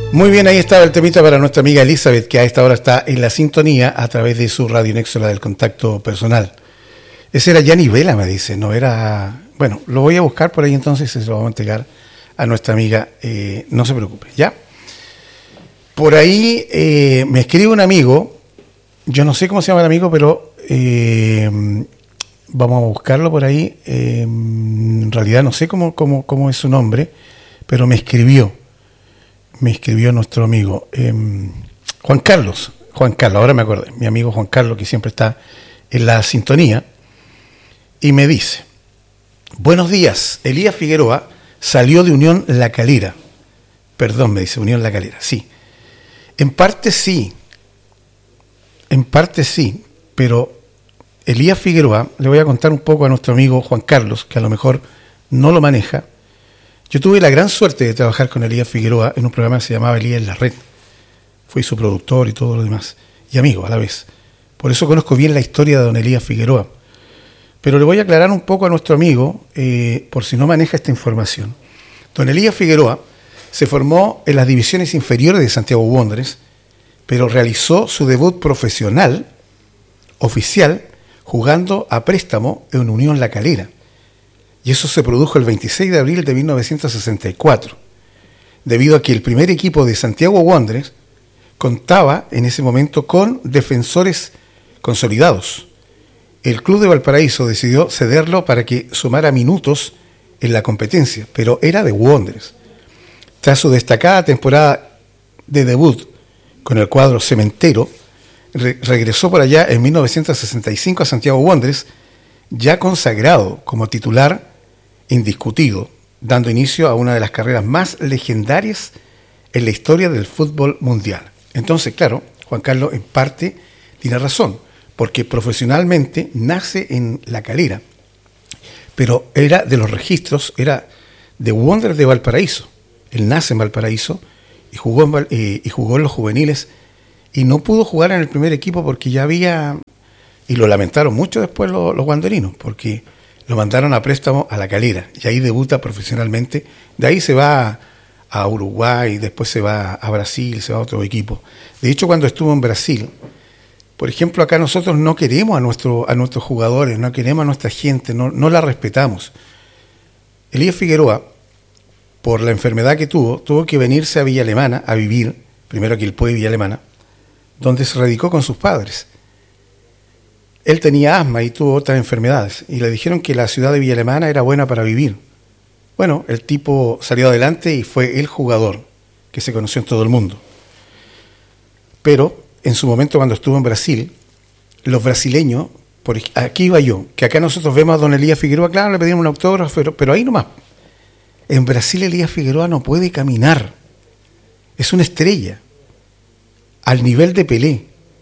Muy bien, ahí estaba el temita para nuestra amiga Elizabeth, que a esta hora está en la sintonía a través de su radio Nexo, la del contacto personal. Ese era Gianni Vela, me dice, no era... Bueno, lo voy a buscar por ahí entonces y se lo vamos a entregar a nuestra amiga, no se preocupe, ¿ya? Por ahí me escribe un amigo, yo no sé cómo se llama el amigo, pero vamos a buscarlo por ahí, en realidad no sé cómo es su nombre, pero me escribió nuestro amigo Juan Carlos, ahora me acordé, mi amigo Juan Carlos, que siempre está en la sintonía, y me dice: buenos días, Elías Figueroa salió de Unión La Calera. Perdón, me dice, Unión La Calera, sí. En parte sí, pero Elías Figueroa, le voy a contar un poco a nuestro amigo Juan Carlos, que a lo mejor no lo maneja. Yo tuve la gran suerte de trabajar con Elías Figueroa en un programa que se llamaba Elías en la Red. Fui su productor y todo lo demás, y amigo a la vez. Por eso conozco bien la historia de don Elías Figueroa. Pero le voy a aclarar un poco a nuestro amigo, por si no maneja esta información. Don Elías Figueroa se formó en las divisiones inferiores de Santiago Wanderers, pero realizó su debut profesional, oficial, jugando a préstamo en Unión La Calera. Y eso se produjo el 26 de abril de 1964, debido a que el primer equipo de Santiago Wanderers contaba en ese momento con defensores consolidados. El club de Valparaíso decidió cederlo para que sumara minutos en la competencia, pero era de Wanderers. Tras su destacada temporada de debut con el cuadro cementero, regresó por allá en 1965 a Santiago Wanderers, ya consagrado como titular indiscutido, dando inicio a una de las carreras más legendarias en la historia del fútbol mundial. Entonces, claro, Juan Carlos en parte tiene razón, porque profesionalmente nace en La Calera, pero era de los registros, era de Wanderers de Valparaíso. Él nace en Valparaíso y jugó en los juveniles y no pudo jugar en el primer equipo porque ya había, y lo lamentaron mucho después los wanderinos, porque lo mandaron a préstamo a La Calera y ahí debuta profesionalmente. De ahí se va a Uruguay, después se va a Brasil, se va a otro equipo. De hecho, cuando estuvo en Brasil, por ejemplo, acá nosotros no queremos a nuestros jugadores, no queremos a nuestra gente, no la respetamos. Elías Figueroa, por la enfermedad que tuvo que venirse a Villa Alemana a vivir, primero a Quilpué y Villa Alemana, donde se radicó con sus padres. Él tenía asma y tuvo otras enfermedades, y le dijeron que la ciudad de Villa Alemana era buena para vivir. Bueno, el tipo salió adelante y fue el jugador que se conoció en todo el mundo. Pero en su momento, cuando estuvo en Brasil, los brasileños, aquí iba yo, que acá nosotros vemos a don Elías Figueroa, claro, le pedimos un autógrafo, pero ahí nomás. En Brasil Elías Figueroa no puede caminar, es una estrella, al nivel de Pelé,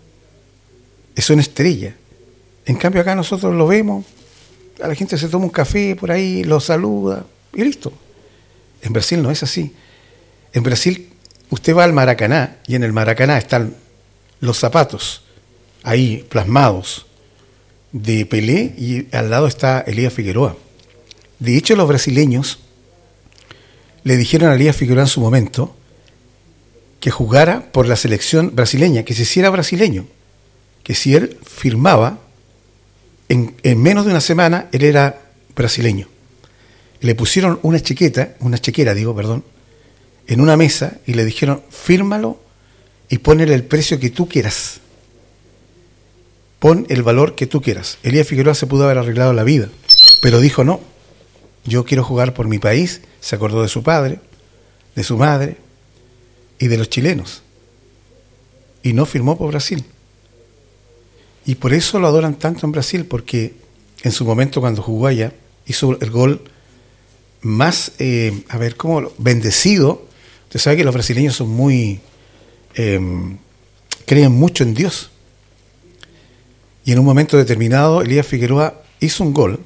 es una estrella. En cambio acá nosotros lo vemos, a la gente se toma un café por ahí, lo saluda y listo. En Brasil no es así. En Brasil usted va al Maracaná y en el Maracaná están los zapatos ahí plasmados de Pelé y al lado está Elías Figueroa. De hecho, los brasileños le dijeron a Elías Figueroa en su momento que jugara por la selección brasileña, que se hiciera brasileño, que si él firmaba, en menos de una semana él era brasileño. Le pusieron una chequera, en una mesa y le dijeron: fírmalo y ponle el precio que tú quieras. Pon el valor que tú quieras. Elías Figueroa se pudo haber arreglado la vida, pero dijo: no, yo quiero jugar por mi país. Se acordó de su padre, de su madre y de los chilenos. Y no firmó por Brasil. Y por eso lo adoran tanto en Brasil, porque en su momento cuando jugó allá, hizo el gol más, bendecido. Usted sabe que los brasileños son muy... creen mucho en Dios. Y en un momento determinado, Elías Figueroa hizo un gol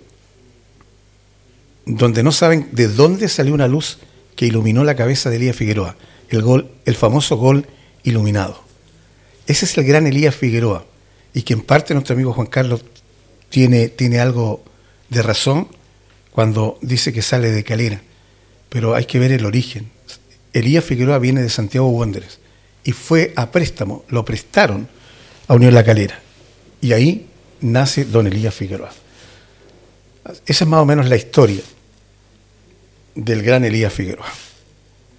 donde no saben de dónde salió una luz que iluminó la cabeza de Elías Figueroa. El famoso gol iluminado. Ese es el gran Elías Figueroa. Y que en parte nuestro amigo Juan Carlos tiene algo de razón cuando dice que sale de Calera. Pero hay que ver el origen. Elías Figueroa viene de Santiago Wanderers y fue a préstamo, lo prestaron a Unión La Calera. Y ahí nace don Elías Figueroa. Esa es más o menos la historia del gran Elías Figueroa.